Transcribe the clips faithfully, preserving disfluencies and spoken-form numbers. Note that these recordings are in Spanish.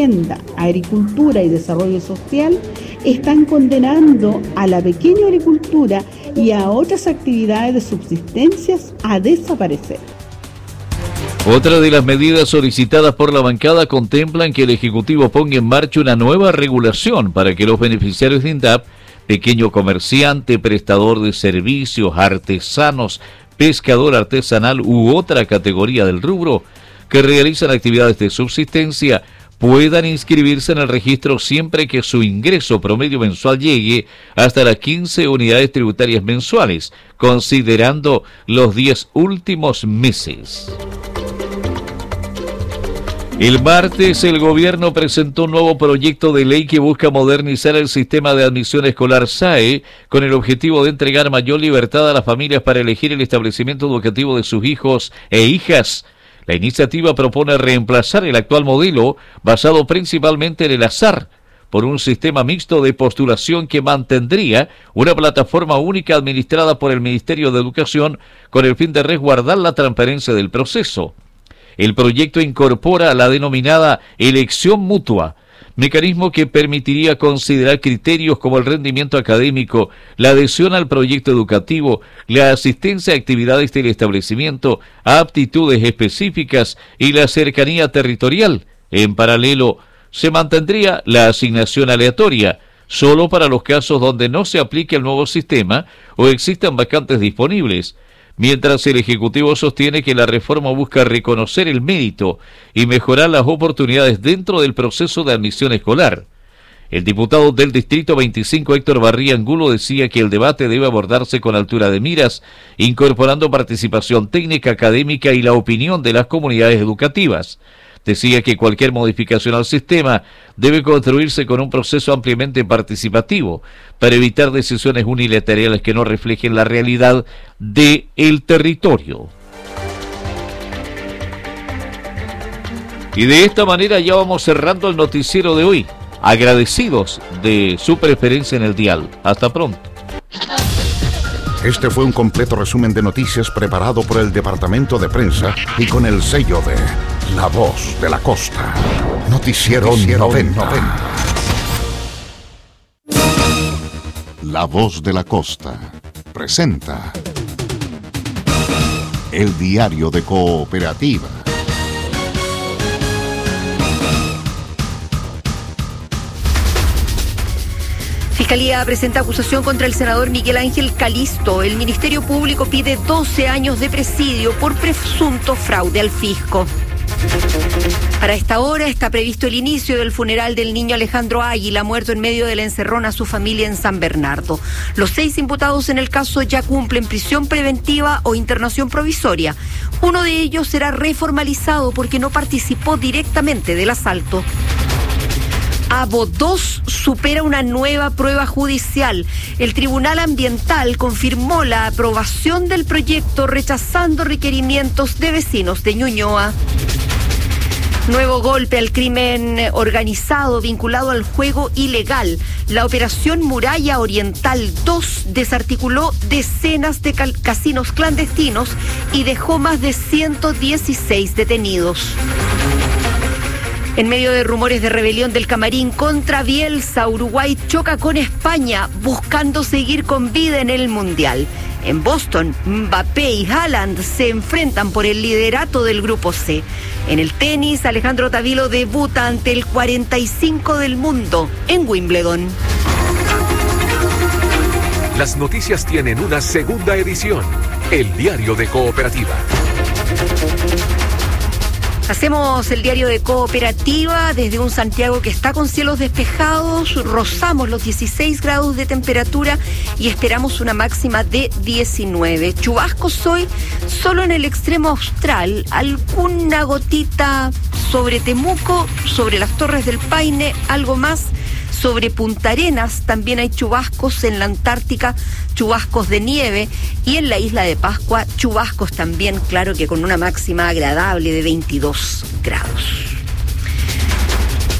Hacienda, Agricultura y Desarrollo Social están condenando a la pequeña agricultura y a otras actividades de subsistencias a desaparecer. Otra de las medidas solicitadas por la bancada contemplan que el Ejecutivo ponga en marcha una nueva regulación para que los beneficiarios de INDAP, pequeño comerciante, prestador de servicios, artesanos, pescador artesanal u otra categoría del rubro que realizan actividades de subsistencia, puedan inscribirse en el registro siempre que su ingreso promedio mensual llegue hasta las quince unidades tributarias mensuales, considerando los diez últimos meses. El martes, el gobierno presentó un nuevo proyecto de ley que busca modernizar el sistema de admisión escolar S A E con el objetivo de entregar mayor libertad a las familias para elegir el establecimiento educativo de sus hijos e hijas. La iniciativa propone reemplazar el actual modelo, basado principalmente en el azar, por un sistema mixto de postulación que mantendría una plataforma única administrada por el Ministerio de Educación con el fin de resguardar la transparencia del proceso. El proyecto incorpora la denominada elección mutua, mecanismo que permitiría considerar criterios como el rendimiento académico, la adhesión al proyecto educativo, la asistencia a actividades del establecimiento, aptitudes específicas y la cercanía territorial. En paralelo, se mantendría la asignación aleatoria, solo para los casos donde no se aplique el nuevo sistema o existan vacantes disponibles, mientras el Ejecutivo sostiene que la reforma busca reconocer el mérito y mejorar las oportunidades dentro del proceso de admisión escolar. El diputado del Distrito veinticinco, Héctor Barría Angulo, decía que el debate debe abordarse con altura de miras, incorporando participación técnica, académica y la opinión de las comunidades educativas. Decía que cualquier modificación al sistema debe construirse con un proceso ampliamente participativo para evitar decisiones unilaterales que no reflejen la realidad del territorio. Y de esta manera ya vamos cerrando el noticiero de hoy. Agradecidos de su preferencia en el dial. Hasta pronto. Este fue un completo resumen de noticias preparado por el Departamento de Prensa y con el sello de La Voz de la Costa. Noticiero, Noticiero noventa. noventa. La Voz de la Costa presenta El Diario de Cooperativa. Fiscalía presenta acusación contra el senador Miguel Ángel Calisto. El Ministerio Público pide doce años de presidio por presunto fraude al fisco. Para esta hora está previsto el inicio del funeral del niño Alejandro Águila, muerto en medio de la encerrona a su familia en San Bernardo. Los seis imputados en el caso ya cumplen prisión preventiva o internación provisoria. Uno de ellos será reformalizado porque no participó directamente del asalto. Abo dos supera una nueva prueba judicial. El Tribunal Ambiental confirmó la aprobación del proyecto rechazando requerimientos de vecinos de Ñuñoa. Nuevo golpe al crimen organizado vinculado al juego ilegal. La operación Muralla Oriental dos desarticuló decenas de cal- casinos clandestinos y dejó más de ciento dieciséis detenidos. En medio de rumores de rebelión del Camarín contra Bielsa, Uruguay choca con España buscando seguir con vida en el Mundial. En Boston, Mbappé y Haaland se enfrentan por el liderato del Grupo C. En el tenis, Alejandro Tavilo debuta ante el cuarenta y cinco del mundo en Wimbledon. Las noticias tienen una segunda edición, el Diario de Cooperativa. Hacemos el Diario de Cooperativa desde un Santiago que está con cielos despejados, rozamos los dieciséis grados de temperatura y esperamos una máxima de diecinueve. Chubascos hoy solo en el extremo austral, alguna gotita sobre Temuco, sobre las Torres del Paine, algo más sobre Punta Arenas, también hay chubascos en la Antártica, chubascos de nieve, y en la isla de Pascua, chubascos también, claro que con una máxima agradable de veintidós grados.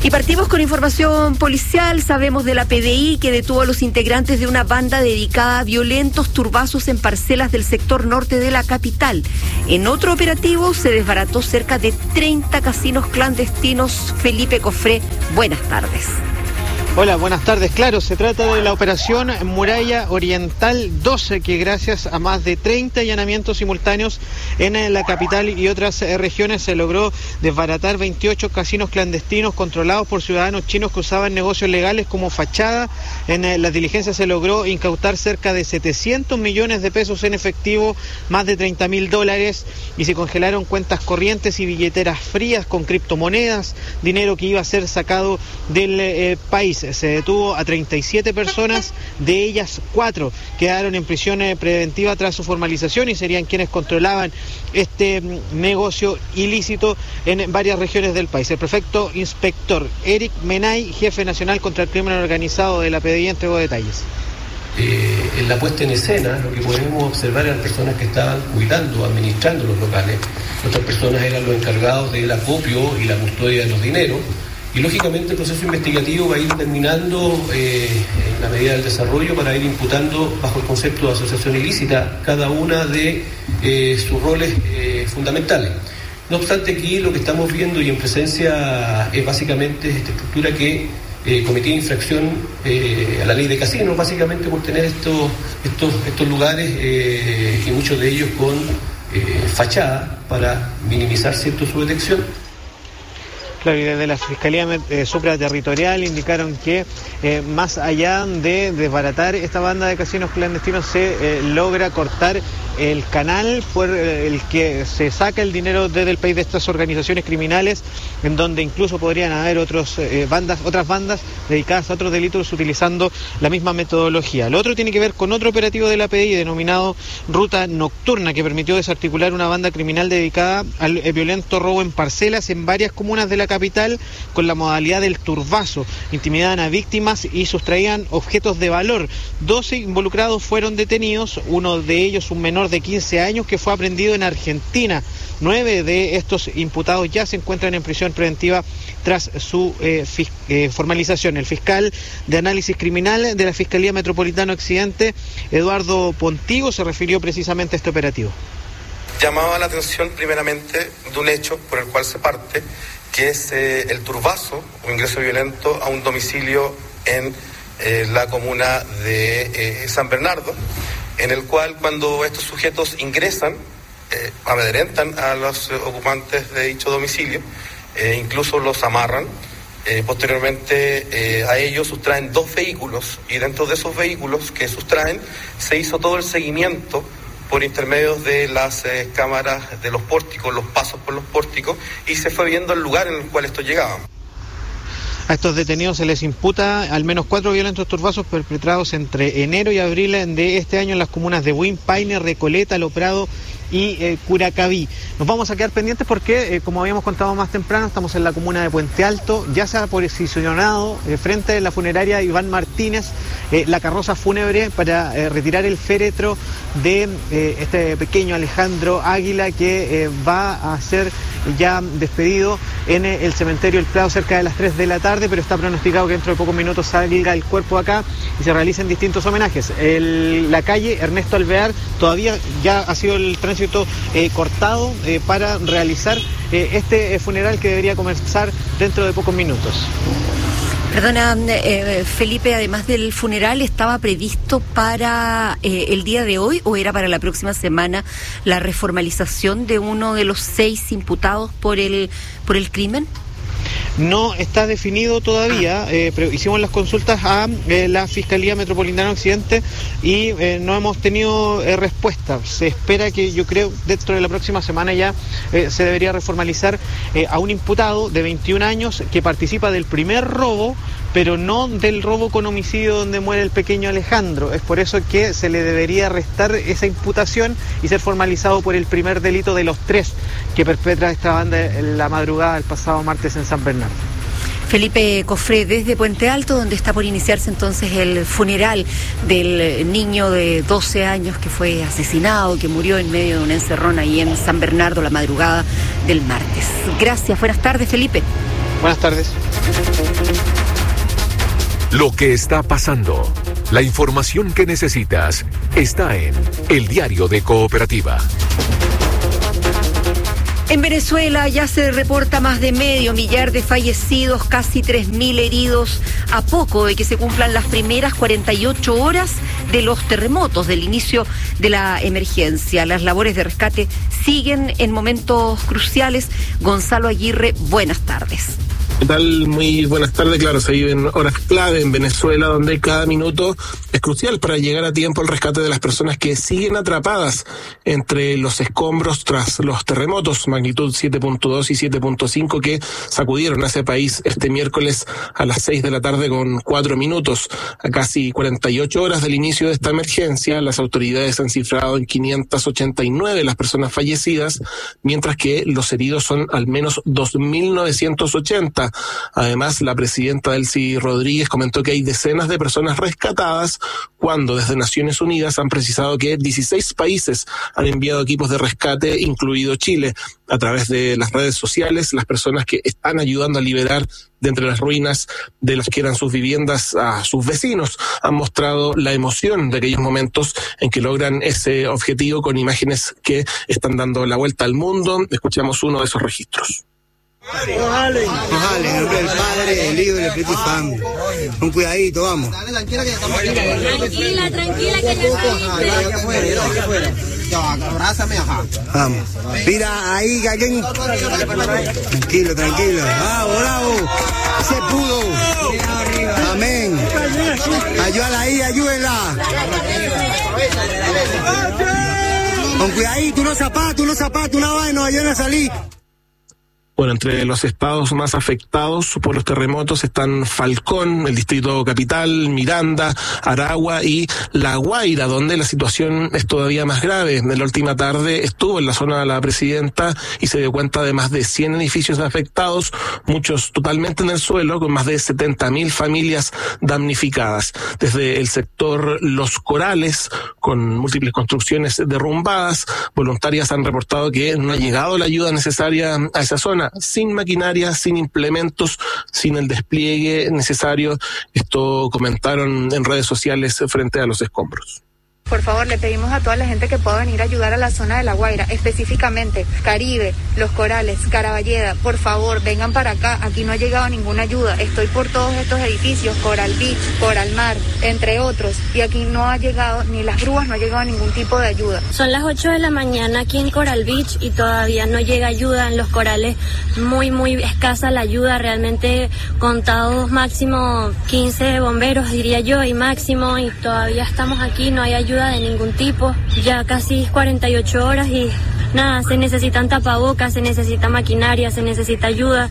Y partimos con información policial. Sabemos de la P D I que detuvo a los integrantes de una banda dedicada a violentos turbazos en parcelas del sector norte de la capital. En otro operativo se desbarató cerca de treinta casinos clandestinos. Felipe Cofré, buenas tardes. Hola, buenas tardes. Claro, se trata de la operación Muralla Oriental doce, que gracias a más de treinta allanamientos simultáneos en la capital y otras regiones se logró desbaratar veintiocho casinos clandestinos controlados por ciudadanos chinos que usaban negocios legales como fachada. En las diligencias se logró incautar cerca de setecientos millones de pesos en efectivo, más de treinta mil dólares, y se congelaron cuentas corrientes y billeteras frías con criptomonedas, dinero que iba a ser sacado del eh, país. Se detuvo a treinta y siete personas, de ellas cuatro quedaron en prisión preventiva tras su formalización y serían quienes controlaban este negocio ilícito en varias regiones del país. El prefecto inspector Eric Menay, jefe nacional contra el crimen organizado de la P D I, entregó detalles. Eh, en la puesta en escena, lo que podemos observar eran personas que estaban cuidando, administrando los locales. Otras personas eran los encargados del acopio y la custodia de los dineros. Y lógicamente el proceso investigativo va a ir terminando eh, en la medida del desarrollo para ir imputando bajo el concepto de asociación ilícita cada una de eh, sus roles eh, fundamentales. No obstante, aquí lo que estamos viendo y en presencia es básicamente esta estructura que eh, cometía infracción eh, a la ley de casinos, básicamente por tener estos, estos, estos lugares eh, y muchos de ellos con eh, fachada para minimizar cierto su detección. Claro, y desde la Fiscalía eh, Supraterritorial indicaron que eh, más allá de desbaratar esta banda de casinos clandestinos se eh, logra cortar el canal por el que se saca el dinero desde el país de estas organizaciones criminales, en donde incluso podrían haber otros eh, bandas, otras bandas dedicadas a otros delitos utilizando la misma metodología. Lo otro tiene que ver con otro operativo de la P D I denominado Ruta Nocturna, que permitió desarticular una banda criminal dedicada al eh, violento robo en parcelas en varias comunas de la capital con la modalidad del turbazo. Intimidaban a víctimas y sustraían objetos de valor. doce involucrados fueron detenidos, uno de ellos un menor de quince años que fue aprehendido en Argentina. Nueve de estos imputados ya se encuentran en prisión preventiva tras su eh, fis- eh, formalización. El fiscal de análisis criminal de la Fiscalía Metropolitana Occidente, Eduardo Pontigo, se refirió precisamente a este operativo. Llamaba la atención primeramente de un hecho por el cual se parte, que es eh, el turbazo o ingreso violento a un domicilio en eh, la comuna de eh, San Bernardo, en el cual cuando estos sujetos ingresan, eh, amedrentan a los eh, ocupantes de dicho domicilio, eh, incluso los amarran, eh, posteriormente eh, a ellos sustraen dos vehículos y dentro de esos vehículos que sustraen se hizo todo el seguimiento por intermedio de las eh, cámaras de los pórticos, los pasos por los pórticos, y se fue viendo el lugar en el cual estos llegaban. A estos detenidos se les imputa al menos cuatro violentos turbazos perpetrados entre enero y abril de este año en las comunas de Buin, Paine, Recoleta, Loprado y eh, Curacaví. Nos vamos a quedar pendientes porque, eh, como habíamos contado más temprano, estamos en la comuna de Puente Alto. Ya se ha posicionado eh, frente a la funeraria Iván Martínez eh, la carroza fúnebre para eh, retirar el féretro de eh, este pequeño Alejandro Águila, que eh, va a ser ya despedido en eh, el cementerio El Prado cerca de las tres de la tarde, pero está pronosticado que dentro de pocos minutos salga el cuerpo acá y se realicen distintos homenajes. El, la calle Ernesto Alvear todavía ya ha sido el tránsito eh, cortado eh, para realizar eh, este eh, funeral que debería comenzar dentro de pocos minutos. Perdona, eh, Felipe, además del funeral, ¿estaba previsto para eh, el día de hoy o era para la próxima semana la reformalización de uno de los seis imputados por el, por el crimen? No está definido todavía, eh, pero hicimos las consultas a eh, la Fiscalía Metropolitana Occidente y eh, no hemos tenido eh, respuesta. Se espera que, yo creo, dentro de la próxima semana ya eh, se debería reformalizar eh, a un imputado de veintiún años que participa del primer robo, pero no del robo con homicidio donde muere el pequeño Alejandro. Es por eso que se le debería restar esa imputación y ser formalizado por el primer delito de los tres que perpetra esta banda en la madrugada del pasado martes en San Bernardo. Felipe Cofré, desde Puente Alto, donde está por iniciarse entonces el funeral del niño de doce años que fue asesinado, que murió en medio de un encerrón ahí en San Bernardo la madrugada del martes. Gracias, buenas tardes, Felipe. Buenas tardes. Lo que está pasando, la información que necesitas, está en El Diario de Cooperativa. En Venezuela ya se reporta más de medio millar de fallecidos, casi tres mil heridos, a poco de que se cumplan las primeras cuarenta y ocho horas de los terremotos, del inicio de la emergencia. Las labores de rescate siguen en momentos cruciales. Gonzalo Aguirre, buenas tardes. ¿Qué tal? Muy buenas tardes. Claro, se viven horas clave en Venezuela, donde cada minuto es crucial para llegar a tiempo al rescate de las personas que siguen atrapadas entre los escombros tras los terremotos magnitud siete punto dos y siete punto cinco que sacudieron a ese país este miércoles a las seis de la tarde con cuatro minutos. A casi cuarenta y ocho horas del inicio de esta emergencia, las autoridades han cifrado en quinientas ochenta y nueve las personas fallecidas, mientras que los heridos son al menos dos mil novecientos ochenta. Además, la presidenta Delcy Rodríguez comentó que hay decenas de personas rescatadas, cuando desde Naciones Unidas han precisado que dieciséis países han enviado equipos de rescate, incluido Chile. A través de las redes sociales, las personas que están ayudando a liberar de entre las ruinas de las que eran sus viviendas a sus vecinos han mostrado la emoción de aquellos momentos en que logran ese objetivo, con imágenes que están dando la vuelta al mundo. Escuchamos uno de esos registros. Ojalá, ojalá, en nombre del Padre, del Hijo y del Espíritu Santo. Un cuidadito, vamos. Tranquila, tranquila, tranquila, que ya abrázame, ajá. Vamos. Mira, ahí, que alguien. Tranquilo, tranquilo. Bravo, bravo. Se pudo. Amén. Ayúdala ahí, ayúdenla. Con cuidadito, unos zapatos, unos zapatos, una vaina, ayúden a salir. Bueno, entre los estados más afectados por los terremotos están Falcón, el Distrito Capital, Miranda, Aragua y La Guaira, donde la situación es todavía más grave. En la última tarde estuvo en la zona la presidenta y se dio cuenta de más de cien edificios afectados, muchos totalmente en el suelo, con más de setenta mil familias damnificadas. Desde el sector Los Corales, con múltiples construcciones derrumbadas, voluntarias han reportado que no ha llegado la ayuda necesaria a esa zona, sin maquinaria, sin implementos, sin el despliegue necesario. Esto comentaron en redes sociales frente a los escombros. Por favor, le pedimos a toda la gente que pueda venir a ayudar a la zona de La Guaira, específicamente Caribe, Los Corales, Caraballeda. Por favor, vengan para acá. Aquí no ha llegado ninguna ayuda. Estoy por todos estos edificios, Coral Beach, Coral Mar, entre otros. Y aquí no ha llegado, ni las grúas, no ha llegado ningún tipo de ayuda. Son las ocho de la mañana aquí en Coral Beach y todavía no llega ayuda. En Los Corales muy, muy escasa la ayuda. Realmente contados máximo quince bomberos, diría yo, y máximo. Y todavía estamos aquí, no hay ayuda de ningún tipo, ya casi cuarenta y ocho horas y nada, se necesitan tapabocas, se necesita maquinaria, se necesita ayuda.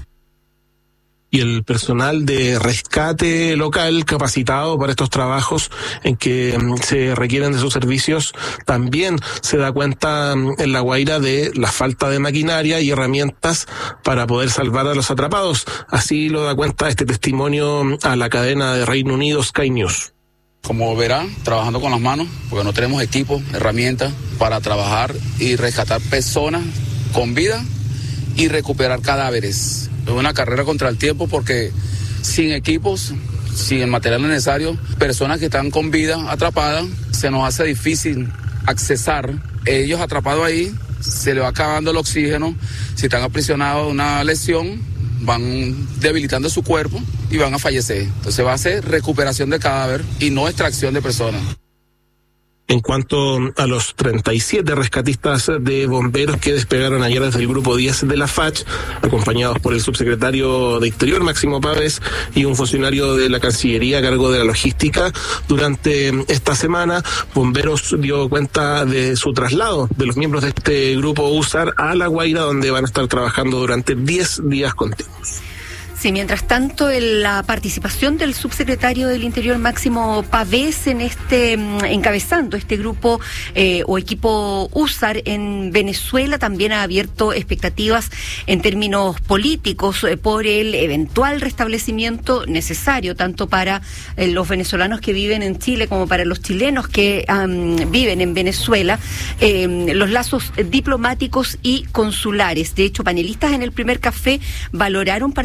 Y el personal de rescate local capacitado para estos trabajos en que se requieren de sus servicios también se da cuenta en La Guaira de la falta de maquinaria y herramientas para poder salvar a los atrapados. Así lo da cuenta este testimonio a la cadena de Reino Unido Sky News. Como verá, trabajando con las manos, porque no tenemos equipo, herramientas para trabajar y rescatar personas con vida y recuperar cadáveres. Es una carrera contra el tiempo porque sin equipos, sin el material necesario, personas que están con vida atrapadas, se nos hace difícil accesar. Ellos atrapados ahí, se les va acabando el oxígeno, si están aprisionados de una lesión, van debilitando su cuerpo y van a fallecer. Entonces va a ser recuperación de cadáver y no extracción de personas. En cuanto a los treinta y siete rescatistas de bomberos que despegaron ayer desde el grupo diez de la F A C, acompañados por el subsecretario de Exterior, Máximo Pávez, y un funcionario de la Cancillería a cargo de la logística, durante esta semana, Bomberos dio cuenta de su traslado de los miembros de este grupo U S A R a La Guaira, donde van a estar trabajando durante diez días continuos. Sí, mientras tanto, el, la participación del subsecretario del Interior, Máximo Pavés, en este, encabezando este grupo eh, o equipo U S A R en Venezuela, también ha abierto expectativas en términos políticos eh, por el eventual restablecimiento necesario, tanto para eh, los venezolanos que viven en Chile como para los chilenos que um, viven en Venezuela, eh, los lazos diplomáticos y consulares. De hecho, panelistas en el primer café valoraron particularmente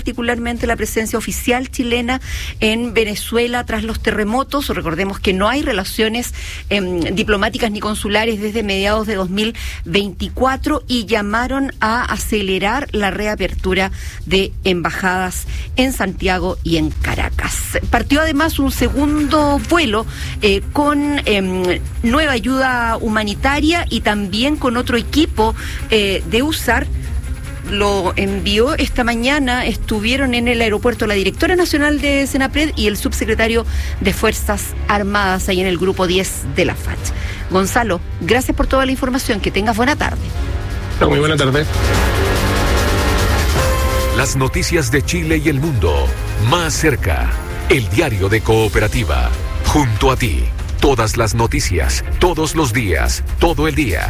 nuevamente la presencia oficial chilena en Venezuela tras los terremotos. Recordemos que no hay relaciones eh, diplomáticas ni consulares desde mediados de dos mil veinticuatro y llamaron a acelerar la reapertura de embajadas en Santiago y en Caracas. Partió además un segundo vuelo eh, con eh, nueva ayuda humanitaria y también con otro equipo eh, de USAR. Lo envió esta mañana, estuvieron en el aeropuerto la directora nacional de Senapred y el subsecretario de Fuerzas Armadas ahí en el grupo diez de la F A C. Gonzalo, gracias por toda la información, que tengas buena tarde. Muy buena tarde. Las noticias de Chile y el mundo, más cerca, el diario de Cooperativa, junto a ti, todas las noticias, todos los días, todo el día.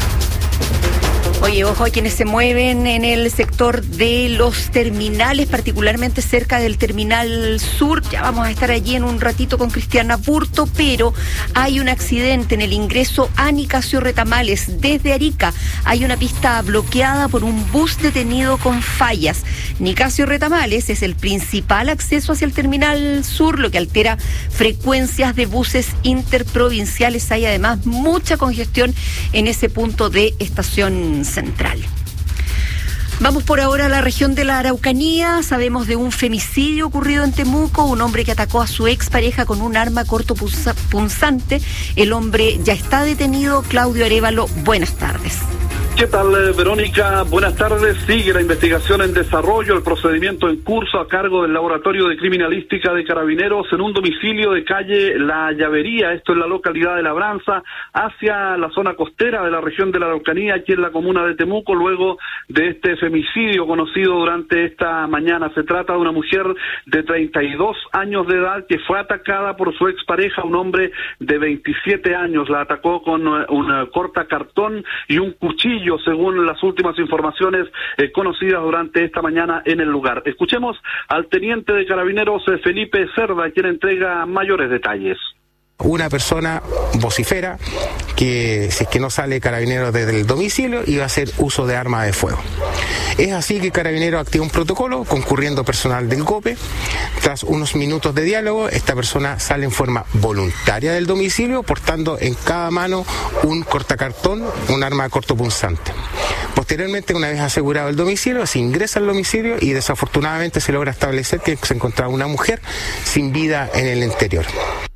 Oye, ojo a quienes se mueven en el sector de los terminales, particularmente cerca del Terminal Sur. Ya vamos a estar allí en un ratito con Cristiana Burto, pero hay un accidente en el ingreso a Nicasio Retamales. Desde Arica hay una pista bloqueada por un bus detenido con fallas. Nicasio Retamales es el principal acceso hacia el Terminal Sur, lo que altera frecuencias de buses interprovinciales. Hay además mucha congestión en ese punto de estación central. Vamos por ahora a la región de la Araucanía. Sabemos de un femicidio ocurrido en Temuco, un hombre que atacó a su expareja con un arma cortopunzante. El hombre ya está detenido. Claudio Arévalo, buenas tardes. ¿Qué tal, Verónica? Buenas tardes. Sigue la investigación en desarrollo, el procedimiento en curso a cargo del Laboratorio de Criminalística de Carabineros en un domicilio de calle La Llavería, esto en la localidad de Labranza, hacia la zona costera de la región de la Araucanía, aquí en la comuna de Temuco, luego de este femicidio conocido durante esta mañana. Se trata de una mujer de treinta y dos años de edad que fue atacada por su expareja, un hombre de veintisiete años. La atacó con un cortacartón y un cuchillo, según las últimas informaciones eh, conocidas durante esta mañana en el lugar. Escuchemos al teniente de Carabineros eh, Felipe Cerda, quien entrega mayores detalles. Una persona vocifera que, si es que no sale Carabineros desde el domicilio, iba a hacer uso de arma de fuego. Es así que Carabineros activa un protocolo concurriendo personal del GOPE. Tras unos minutos de diálogo, esta persona sale en forma voluntaria del domicilio, portando en cada mano un cortacartón, un arma cortopunzante. Posteriormente, una vez asegurado el domicilio, se ingresa al domicilio y desafortunadamente se logra establecer que se encontraba una mujer sin vida en el interior.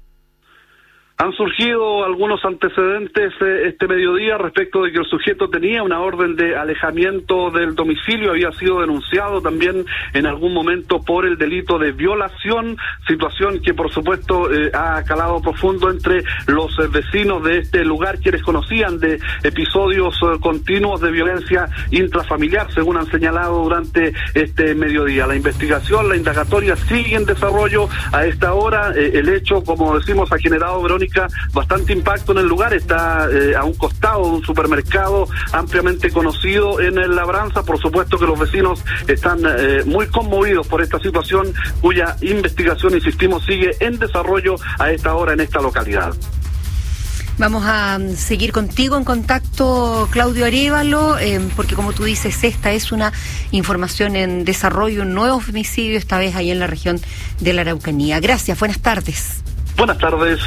Han surgido algunos antecedentes eh, este mediodía respecto de que el sujeto tenía una orden de alejamiento del domicilio, había sido denunciado también en algún momento por el delito de violación, situación que por supuesto eh, ha calado profundo entre los eh, vecinos de este lugar, quienes conocían de episodios eh, continuos de violencia intrafamiliar, según han señalado durante este mediodía. La investigación, la indagatoria sigue en desarrollo a esta hora. Eh, el hecho, como decimos, ha generado, Verónica, bastante impacto en el lugar. Está eh, a un costado de un supermercado ampliamente conocido en el Labranza. Por supuesto que los vecinos están eh, muy conmovidos por esta situación, cuya investigación, insistimos, sigue en desarrollo a esta hora en esta localidad. Vamos a seguir contigo en contacto, Claudio Arévalo, eh, porque como tú dices, esta es una información en desarrollo, un nuevo femicidio, esta vez ahí en la región de la Araucanía. Gracias, buenas tardes. Buenas tardes.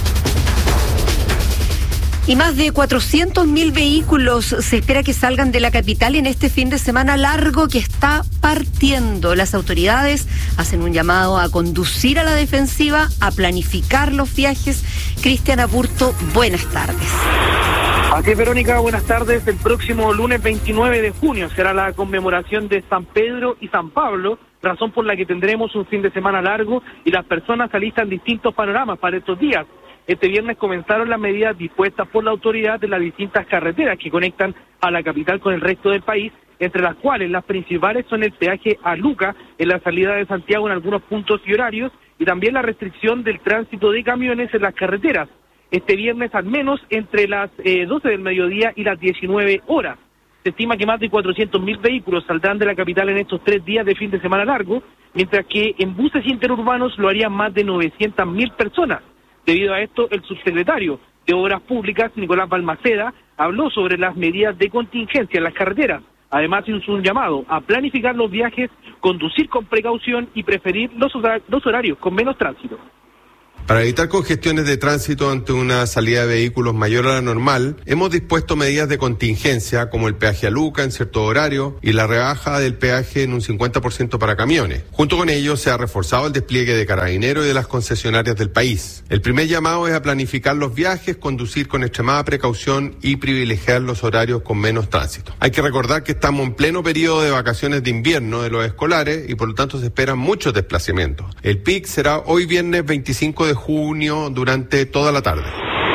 Y más de cuatrocientos mil vehículos se espera que salgan de la capital en este fin de semana largo que está partiendo. Las autoridades hacen un llamado a conducir a la defensiva, a planificar los viajes. Cristiana Burto, buenas tardes. Así es, Verónica, buenas tardes. El próximo lunes veintinueve de junio será la conmemoración de San Pedro y San Pablo, razón por la que tendremos un fin de semana largo y las personas alistan distintos panoramas para estos días. Este viernes comenzaron las medidas dispuestas por la autoridad de las distintas carreteras que conectan a la capital con el resto del país, entre las cuales las principales son el peaje a Luca en la salida de Santiago en algunos puntos y horarios, y también la restricción del tránsito de camiones en las carreteras. Este viernes al menos entre las eh, doce del mediodía y las diecinueve horas. Se estima que más de cuatrocientos mil vehículos saldrán de la capital en estos tres días de fin de semana largo, mientras que en buses interurbanos lo harían más de novecientas mil personas. Debido a esto, el subsecretario de Obras Públicas, Nicolás Balmaceda, habló sobre las medidas de contingencia en las carreteras. Además, hizo un llamado a planificar los viajes, conducir con precaución y preferir los, hora- los horarios con menos tránsito. Para evitar congestiones de tránsito ante una salida de vehículos mayor a la normal, hemos dispuesto medidas de contingencia como el peaje a Luca en cierto horario y la rebaja del peaje en un cincuenta por ciento para camiones. Junto con ello se ha reforzado el despliegue de carabineros y de las concesionarias del país. El primer llamado es a planificar los viajes, conducir con extremada precaución y privilegiar los horarios con menos tránsito. Hay que recordar que estamos en pleno periodo de vacaciones de invierno de los escolares y por lo tanto se esperan muchos desplazamientos. El pic será hoy viernes veinticinco de junio durante toda la tarde.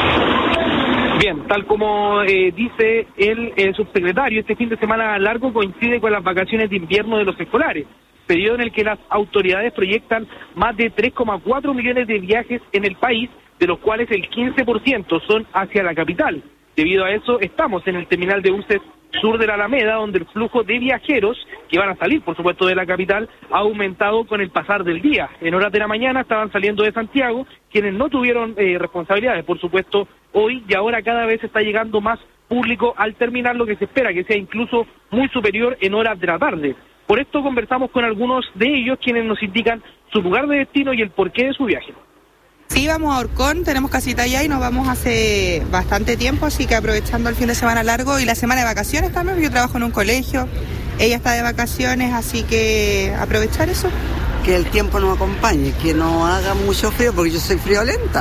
Bien, tal como eh, dice el, el subsecretario, este fin de semana largo coincide con las vacaciones de invierno de los escolares, periodo en el que las autoridades proyectan más de tres coma cuatro millones de viajes en el país, de los cuales el quince por ciento son hacia la capital. Debido a eso, estamos en el terminal de buses sur de la Alameda, donde el flujo de viajeros que van a salir, por supuesto, de la capital, ha aumentado con el pasar del día. En horas de la mañana estaban saliendo de Santiago, quienes no tuvieron eh, responsabilidades, por supuesto, hoy y ahora cada vez está llegando más público al terminal, lo que se espera que sea incluso muy superior en horas de la tarde. Por esto conversamos con algunos de ellos, quienes nos indican su lugar de destino y el porqué de su viaje. Sí, vamos a Orcón, tenemos casita allá y nos vamos hace bastante tiempo, así que aprovechando el fin de semana largo y la semana de vacaciones también, yo trabajo en un colegio, ella está de vacaciones, así que aprovechar eso. Que el tiempo nos acompañe, que no haga mucho frío, porque yo soy friolenta,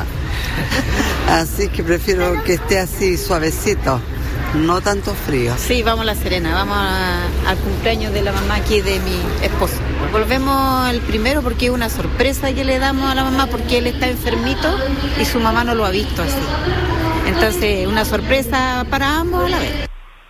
así que prefiero que esté así suavecito, no tanto frío. Sí, vamos a La Serena, vamos a, al cumpleaños de la mamá aquí de mi esposo. Volvemos el primero porque es una sorpresa que le damos a la mamá porque él está enfermito y su mamá no lo ha visto así. Entonces, una sorpresa para ambos a la vez.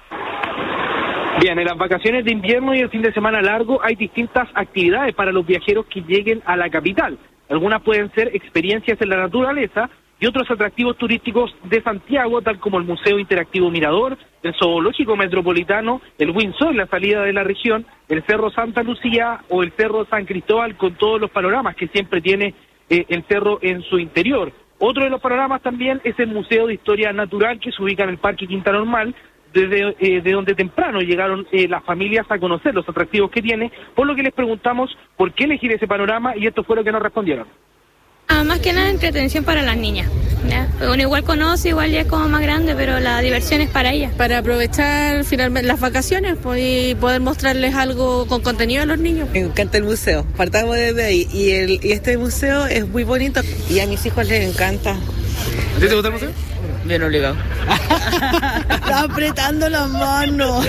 Bien, en las vacaciones de invierno y el fin de semana largo hay distintas actividades para los viajeros que lleguen a la capital. Algunas pueden ser experiencias en la naturaleza y otros atractivos turísticos de Santiago, tal como el Museo Interactivo Mirador, el Zoológico Metropolitano, el Windsor, la salida de la región, el Cerro Santa Lucía o el Cerro San Cristóbal, con todos los panoramas que siempre tiene eh, el cerro en su interior. Otro de los panoramas también es el Museo de Historia Natural, que se ubica en el Parque Quinta Normal, desde eh, de donde temprano llegaron eh, las familias a conocer los atractivos que tiene, por lo que les preguntamos por qué elegir ese panorama y esto fue lo que nos respondieron. Ah, más que nada entretención para las niñas, ¿ya? Uno igual conoce, igual ya es como más grande, pero la diversión es para ellas. Para aprovechar finalmente las vacaciones pues, y poder mostrarles algo con contenido a los niños. Me encanta el museo, partamos desde ahí y, el, y este museo es muy bonito y a mis hijos les encanta. ¿A ti te gusta el museo? Bien obligado. Está apretando las manos.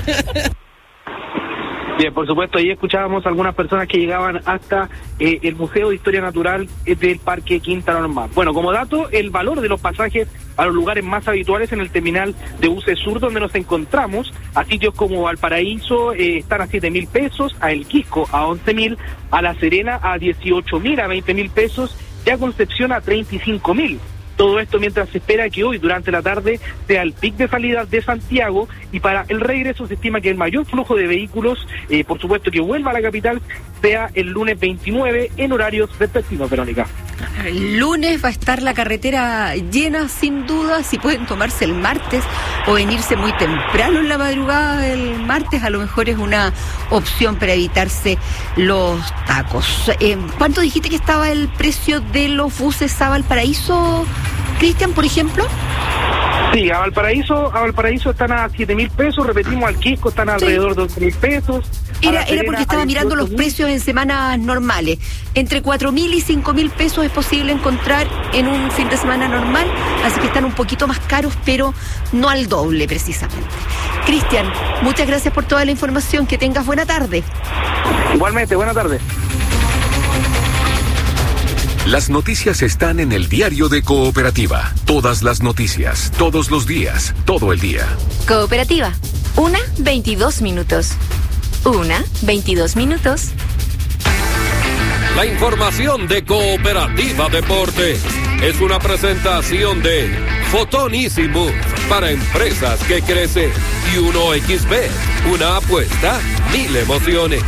Bien, por supuesto, ahí escuchábamos a algunas personas que llegaban hasta eh, el Museo de Historia Natural del Parque Quinta Normal. Bueno, como dato, el valor de los pasajes a los lugares más habituales en el terminal de buses sur donde nos encontramos, a sitios como Valparaíso eh, están a siete mil pesos, a El Quisco a once mil, a La Serena a dieciocho mil, a veinte mil pesos, y a Concepción a treinta y cinco mil. Todo esto mientras se espera que hoy, durante la tarde, sea el pic de salida de Santiago y para el regreso se estima que el mayor flujo de vehículos, eh, por supuesto que vuelva a la capital, sea el lunes veintinueve en horarios respectivos, Verónica. El lunes va a estar la carretera llena, sin duda. Si pueden tomarse el martes o venirse muy temprano en la madrugada del martes, a lo mejor es una opción para evitarse los tacos. Eh, ¿Cuánto dijiste que estaba el precio de los buses a Valparaíso, Cristian, por ejemplo? Sí, a Valparaíso, a Valparaíso están a siete mil pesos, repetimos, al Quisco están sí. alrededor de once mil pesos. Era, era porque estaba mirando los precios en semanas normales. Entre cuatro mil y cinco mil pesos es posible encontrar en un fin de semana normal, así que están un poquito más caros, pero no al doble precisamente. Cristian, muchas gracias por toda la información, que tengas buena tarde. Igualmente, buena tarde. Las noticias están en el diario de Cooperativa. Todas las noticias, todos los días, todo el día. Cooperativa, una, veintidós minutos. Una, veintidós minutos. La información de Cooperativa Deporte es una presentación de Fotón Easy Move para empresas que crecen y uno equis bet, una apuesta, mil emociones.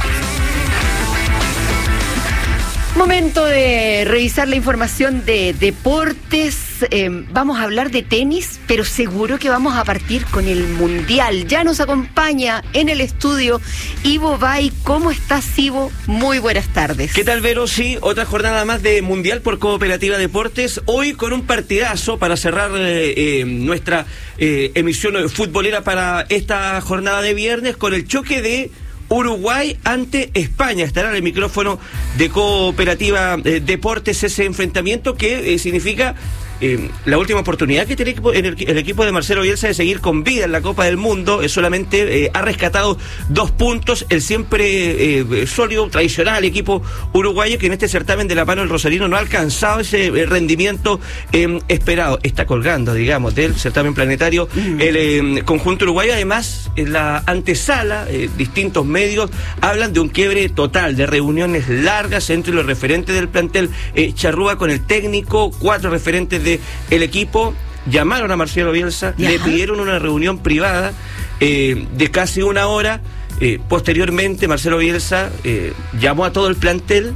Momento de revisar la información de deportes. eh, vamos a hablar de tenis, pero seguro que vamos a partir con el Mundial. Ya nos acompaña en el estudio Ivo Bay. ¿Cómo estás, Ivo? Muy buenas tardes. ¿Qué tal, Vero? Sí, otra jornada más de Mundial por Cooperativa Deportes. Hoy con un partidazo para cerrar eh, eh, nuestra eh, emisión futbolera para esta jornada de viernes, con el choque de Uruguay ante España. Estará en el micrófono de Cooperativa eh, Deportes ese enfrentamiento que eh, significa eh, la última oportunidad que tiene el equipo, el, el equipo de Marcelo Bielsa de seguir con vida en la Copa del Mundo. Eh, solamente eh, ha rescatado dos puntos, el siempre eh, sólido, tradicional equipo uruguayo, que en este certamen de la mano del Rosarino no ha alcanzado ese eh, rendimiento eh, esperado. Está colgando, digamos, del certamen planetario mm. el eh, conjunto uruguayo. Además, en la antesala, eh, distintos medios hablan de un quiebre total, de reuniones largas entre los referentes del plantel eh, charrúa con el técnico, cuatro referentes del equipo. Llamaron a Marcelo Bielsa, ¿ya? Le pidieron una reunión privada eh, de casi una hora. Eh, posteriormente, Marcelo Bielsa eh, llamó a todo el plantel.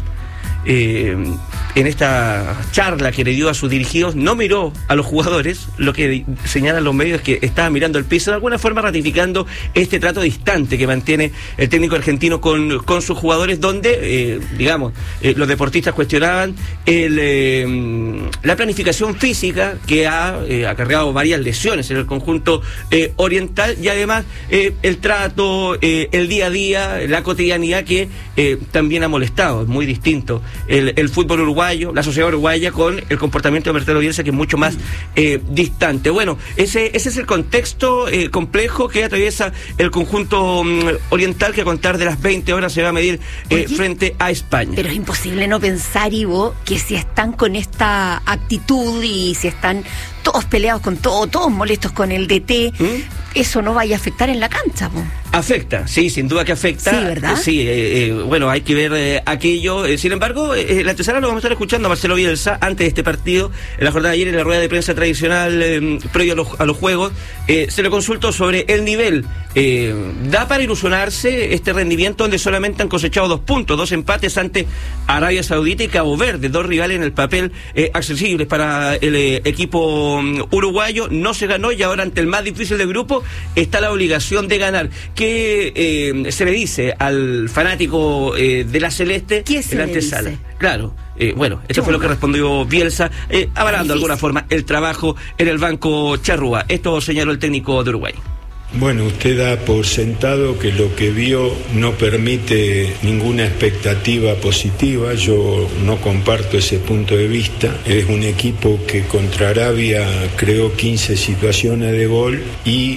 Eh, en esta charla que le dio a sus dirigidos, no miró a los jugadores. Lo que señalan los medios es que estaba mirando el piso, de alguna forma ratificando este trato distante que mantiene el técnico argentino con, con sus jugadores, donde, eh, digamos, eh, los deportistas cuestionaban el, eh, la planificación física que ha eh, acarreado varias lesiones en el conjunto eh, oriental, y además eh, el trato, eh, el día a día, la cotidianidad que eh, también ha molestado. Es muy distinto el, el fútbol uruguayo, la sociedad uruguaya, con el comportamiento de Marcelo Bielsa, que es mucho más eh, distante. Bueno, ese, ese es el contexto eh, complejo que atraviesa el conjunto um, oriental, que a contar de las veinte horas se va a medir eh, Oye, frente a España. Pero es imposible no pensar, Ivo, que si están con esta actitud y si están todos peleados con todo, todos molestos con el D T, ¿Mm? eso no vaya a afectar en la cancha, po. Afecta, sí, sin duda que afecta. Sí, ¿verdad? Eh, sí, eh, eh, bueno, hay que ver eh, aquello. Eh, sin embargo, eh, la antesala lo vamos a estar escuchando a Marcelo Bielsa antes de este partido. En la jornada de ayer, en la rueda de prensa tradicional, eh, previo a los, a los juegos, eh, se le consultó sobre el nivel. Eh, ¿Da para ilusionarse este rendimiento donde solamente han cosechado dos puntos, dos empates ante Arabia Saudita y Cabo Verde, dos rivales en el papel eh, accesibles para el eh, equipo um, uruguayo? No se ganó, y ahora ante el más difícil del grupo está la obligación de ganar. ¿Qué eh, se le dice al fanático eh, de la Celeste en la antesala? Claro, eh, bueno, esto fue lo que respondió Bielsa, eh, avalando de alguna forma el trabajo en el banco charrúa. Esto señaló el técnico de Uruguay. Bueno, usted da por sentado que lo que vio no permite ninguna expectativa positiva. Yo no comparto ese punto de vista. Es un equipo que contra Arabia creó quince situaciones de gol, y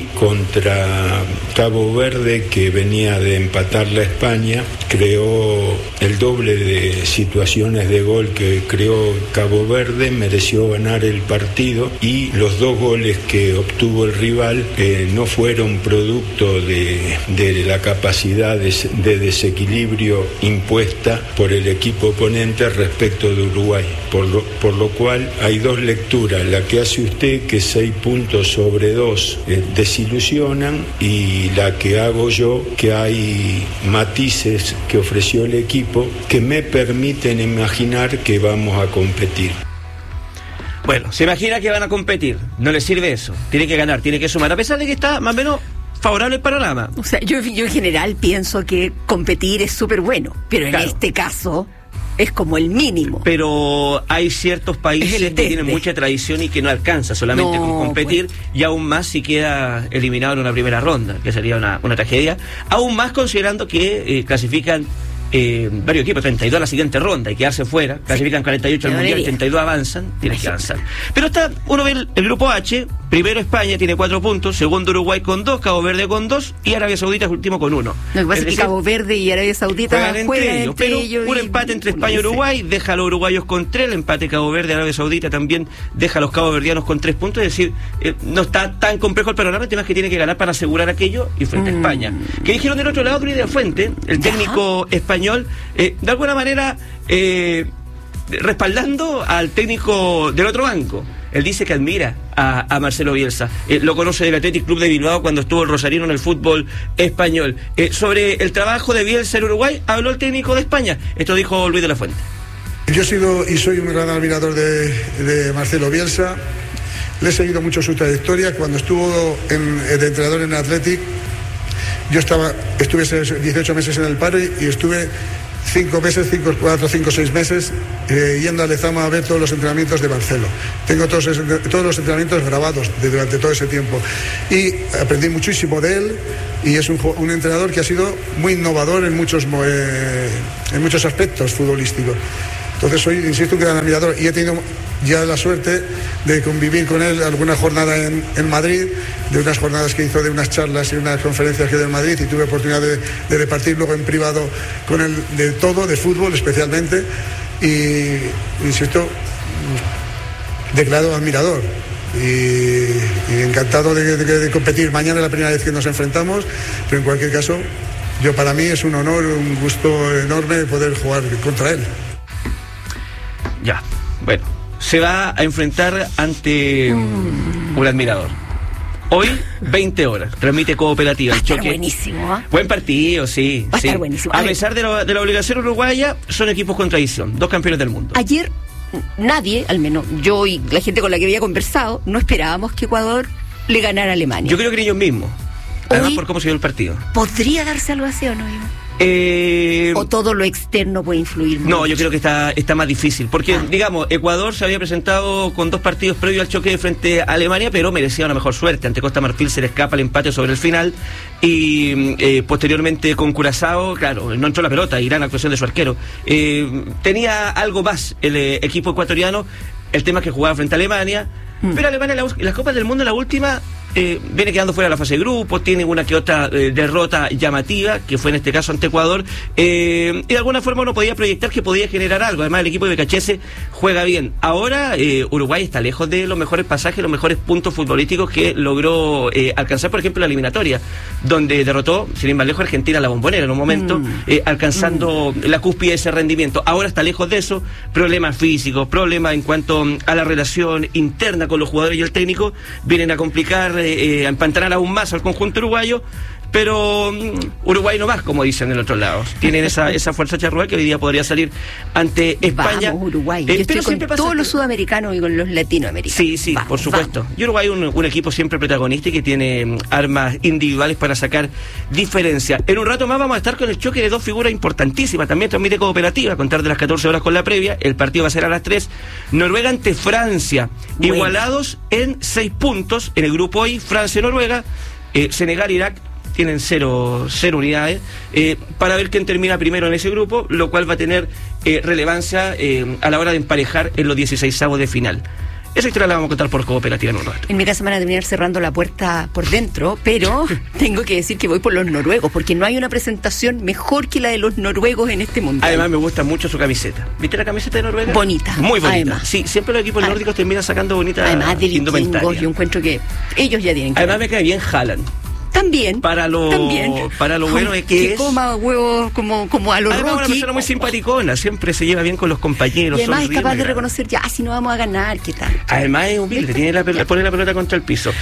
contra Cabo Verde, que venía de empatar la España, creó el doble de situaciones de gol que creó Cabo Verde. Mereció ganar el partido, y los dos goles que obtuvo el rival eh, no fueron un producto de, de la capacidad de, de desequilibrio impuesta por el equipo oponente respecto de Uruguay, por lo, por lo cual hay dos lecturas: la que hace usted, que seis puntos sobre dos eh, desilusionan, y la que hago yo, que hay matices que ofreció el equipo que me permiten imaginar que vamos a competir. Bueno, se imagina que van a competir, no le sirve eso, tiene que ganar, tiene que sumar, a pesar de que está más o menos favorable el panorama. O sea, yo, yo en general pienso que competir es súper bueno, pero en claro. este caso es como el mínimo. Pero hay ciertos países que tienen mucha tradición y que no alcanza solamente no, con competir, pues. Y aún más si queda eliminado en una primera ronda, que sería una, una tragedia, aún más considerando que eh, clasifican Eh, varios equipos, treinta y dos a la siguiente ronda, y quedarse fuera, clasifican cuarenta y ocho al Mundial, treinta y dos avanzan, tienes que avanzar. Pero está, uno ve el, el grupo H, primero España tiene cuatro puntos, segundo Uruguay con dos, Cabo Verde con dos, y Arabia Saudita es último con uno. Lo que pasa es, es que Cabo Verde y Arabia Saudita juegan, juegan entre, ellos, pero ellos un empate entre España y Uruguay deja a los uruguayos con tres, el empate Cabo Verde, Arabia Saudita también deja a los caboverdianos con tres puntos, es decir, eh, no está tan complejo el panorama, el tema es que tiene que ganar para asegurar aquello, y frente mm. a España. Que dijeron del otro lado Cris de Fuente, el técnico ¿Ya? español, eh, de alguna manera eh, respaldando al técnico del otro banco. Él dice que admira a, a Marcelo Bielsa, eh, lo conoce del Athletic Club de Bilbao cuando estuvo el Rosarino en el fútbol español. Eh, sobre el trabajo de Bielsa en Uruguay habló el técnico de España, esto dijo Luis de la Fuente. Yo he sido y soy un gran admirador de, de Marcelo Bielsa. Le he seguido mucho su trayectoria. Cuando estuvo en, de entrenador en Athletic, yo estaba, estuve dieciocho meses en el paro y, y estuve cinco meses, cinco, cuatro, cinco, seis meses eh, yendo a Lezama a ver todos los entrenamientos de Marcelo. Tengo todos, todos los entrenamientos grabados de, durante todo ese tiempo y aprendí muchísimo de él, y es un, un entrenador que ha sido muy innovador en muchos, eh, en muchos aspectos futbolísticos. Entonces soy, insisto, un gran admirador, y he tenido ya la suerte de convivir con él alguna jornada en, en Madrid, de unas jornadas que hizo, de unas charlas y unas conferencias que dio en Madrid, y tuve oportunidad de, de repartir luego en privado con él de todo, de fútbol especialmente, y insisto, declarado admirador. Y, y encantado de, de, de competir. Mañana es la primera vez que nos enfrentamos, pero en cualquier caso, yo para mí es un honor, un gusto enorme poder jugar contra él. Ya, bueno, se va a enfrentar ante mm. un admirador. Hoy, veinte horas, transmite Cooperativa. Va a estar choque. buenísimo, ¿eh? Buen partido, sí. Va a sí. estar buenísimo. A, a ver. pesar de, lo, de la obligación uruguaya, son equipos con tradición, dos campeones del mundo. Ayer nadie, al menos yo y la gente con la que había conversado, no esperábamos que Ecuador le ganara a Alemania. Yo creo que ni ellos mismos, además Hoy, por cómo se dio el partido. ¿Podría darse algo así o no? Eh, ¿O todo lo externo puede influir mucho? No, yo creo que está, está más difícil, porque ah. digamos, Ecuador se había presentado con dos partidos previos al choque frente a Alemania, pero merecía una mejor suerte. Ante Costa Marfil se le escapa el empate sobre el final, y eh, posteriormente con Curazao, claro, no entró la pelota, y gran actuación de su arquero. Eh, tenía algo más el eh, equipo ecuatoriano, el tema es que jugaba frente a Alemania, mm. pero Alemania en la, las Copas del Mundo, la última... Eh, viene quedando fuera de la fase de grupo, tiene una que otra eh, derrota llamativa, que fue en este caso ante Ecuador, eh, y de alguna forma uno podía proyectar que podía generar algo. Además el equipo de Becachese juega bien. Ahora eh, Uruguay está lejos de los mejores pasajes, los mejores puntos futbolísticos que logró eh, alcanzar, por ejemplo, la eliminatoria, donde derrotó, sin ir más lejos, Argentina a la Bombonera en un momento, mm. eh, alcanzando mm. la cúspide de ese rendimiento. Ahora está lejos de eso, problemas físicos, problemas en cuanto a la relación interna con los jugadores y el técnico, vienen a complicar, Eh, a empantanar aún más al conjunto uruguayo, pero um, Uruguay no más, como dicen en otros lados. Tienen esa, esa fuerza charrúa que hoy día podría salir ante España. Vamos, Uruguay. Eh, Yo pero estoy con todos los sudamericanos y con los latinoamericanos. Sí, sí, vamos, por supuesto. Vamos. Y Uruguay es un, un equipo siempre protagonista y que tiene um, armas individuales para sacar diferencia. En un rato más vamos a estar con el choque de dos figuras importantísimas. También transmite Cooperativa, a contar de las catorce horas con la previa. El partido va a ser a las tres. Noruega ante Francia. Bueno. Igualados en seis puntos en el grupo hoy. Francia y Noruega. Eh, Senegal, Irak tienen cero, cero unidades, eh, para ver quién termina primero en ese grupo, lo cual va a tener eh, relevancia eh, a la hora de emparejar en los dieciseisavos de final. Esa historia la vamos a contar por Cooperativa en un rato. En mi casa van a terminar cerrando la puerta por dentro, pero tengo que decir que voy por los noruegos, porque no hay una presentación mejor que la de los noruegos en este mundial. Además me gusta mucho su camiseta. ¿Viste la camiseta de Noruega? Bonita. Muy bonita. Además. Sí, siempre los equipos nórdicos terminan sacando bonitas indumentarias. Yo encuentro que ellos ya tienen que... Además me cae bien Haaland. También. Para lo, también. Para lo bueno es que, que es... coma huevos como, como a los Rocky. Es una persona muy simpaticona, siempre se lleva bien con los compañeros. Y además es capaz de reconocer, ya, si no vamos a ganar, ¿qué tal? Además es humilde, tiene la pelota, pone la pelota contra el piso.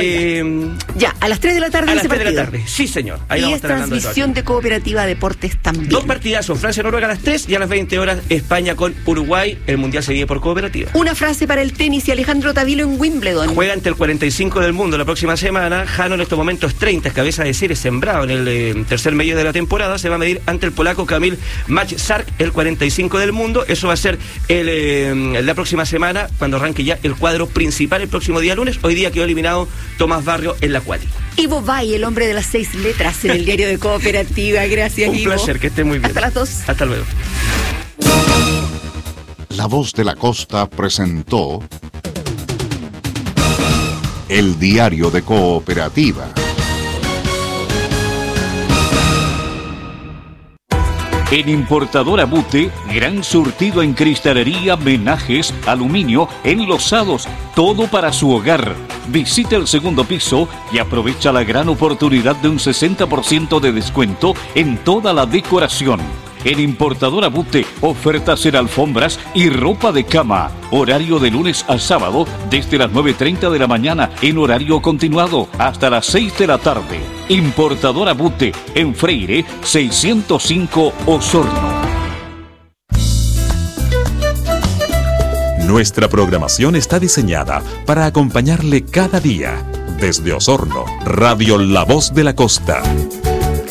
Eh, ya, a las tres de la tarde. A las tres de la tarde, sí señor. Ahí y vamos es transmisión de, de Cooperativa Deportes también. Dos partidazos, Francia-Noruega a las tres y a las veinte horas España con Uruguay. El Mundial se vive por Cooperativa. Una frase para el tenis y Alejandro Tavilo en Wimbledon. Juega ante el cuarenta y cinco del mundo la próxima semana. Jano en estos momentos treinta, es cabeza de serie, sembrado en el eh, tercer medio de la temporada. Se va a medir ante el polaco Kamil Maczark, el cuarenta y cinco del mundo. Eso va a ser el, eh, la próxima semana, cuando arranque ya el cuadro principal el próximo día lunes. Hoy día quedó eliminado Tomás Barrio en la quali. Ivo Bay, el hombre de las seis letras en el diario de Cooperativa. Gracias, Un Ivo. Un placer, que esté muy bien. Hasta las dos. Hasta luego. La Voz de la Costa presentó el diario de Cooperativa. En Importadora Bute, gran surtido en cristalería, menajes, aluminio, enlosados, todo para su hogar. Visita el segundo piso y aprovecha la gran oportunidad de un sesenta por ciento de descuento en toda la decoración. En Importadora Bute, ofertas en alfombras y ropa de cama. Horario de lunes a sábado, desde las nueve y treinta de la mañana en horario continuado hasta las seis de la tarde. Importadora Bute, en Freire, seiscientos cinco, Osorno. Nuestra programación está diseñada para acompañarle cada día. Desde Osorno, Radio La Voz de la Costa.